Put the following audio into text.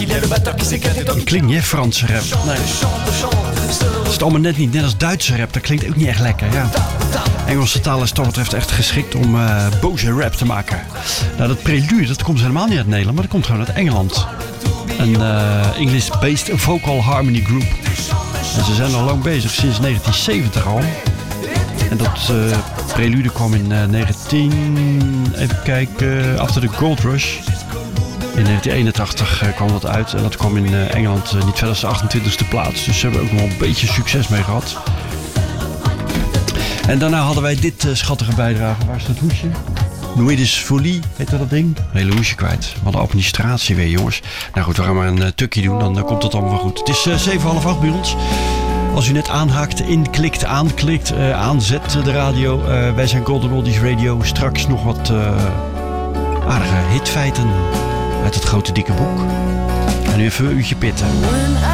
Dat klinkt niet, hè, Franse rap. Nee. Het is allemaal net als Duitse rap. Dat klinkt ook niet echt lekker, ja. Engelse taal is toch betreft echt geschikt om boze rap te maken. Nou, dat prelude, dat komt helemaal niet uit Nederland, maar dat komt gewoon uit Engeland. Een English-based vocal harmony group. En ze zijn al lang bezig, sinds 1970 al. En dat prelude kwam in After the Gold Rush. In 1981 kwam dat uit en dat kwam in Engeland niet verder als de 28e plaats. Dus ze hebben ook nog een beetje succes mee gehad. En daarna hadden wij dit schattige bijdrage. Waar is dat hoesje? Nuidis Folie heet dat ding. Hele hoesje kwijt. Wat een administratie weer, jongens. Nou goed, we gaan maar een tukje doen, dan komt het allemaal wel goed. Het is 7:30 bij ons. Als u net aanhaakt, inklikt, aanklikt, aanzet de radio. Wij zijn Golden Oldies Radio. Straks nog wat aardige hitfeiten uit het grote dikke boek. En nu even een uurtje pitten.